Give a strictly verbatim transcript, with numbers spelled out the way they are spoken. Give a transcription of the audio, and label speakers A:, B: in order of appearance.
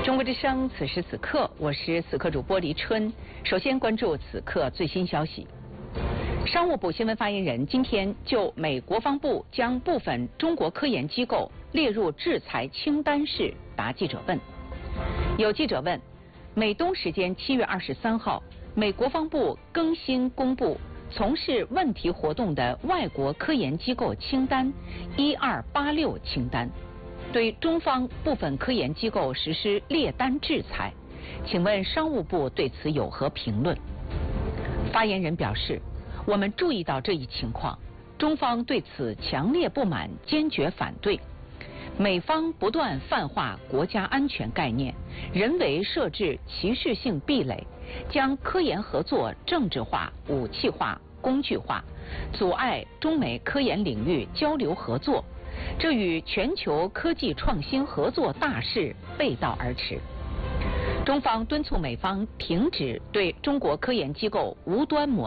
A: 中国之声，此时此刻，我是此刻主播黎春。首先关注此刻最新消息。商务部新闻发言人今天就美国防部将部分中国科研机构列入制裁清单时答记者问。有记者问，美东时间七月二十三号，美国防部更新公布从事问题活动的外国科研机构清单一二八六清单。对中方部分科研机构实施列单制裁，请问商务部对此有何评论？发言人表示，我们注意到这一情况，中方对此强烈不满，坚决反对。美方不断泛化国家安全概念，人为设置歧视性壁垒，将科研合作政治化、武器化、工具化，阻碍中美科研领域交流合作。这与全球科技创新合作大势背道而驰。中方敦促美方停止对中国科研机构无端抹